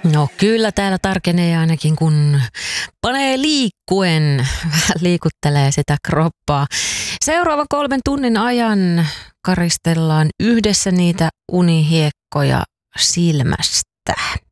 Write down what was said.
No kyllä täällä tarkenee ainakin, kun panee liikkuen, vähän liikuttelee sitä kroppaa. Seuraavan 3 tunnin ajan karistellaan yhdessä niitä unihiekkoja silmästä.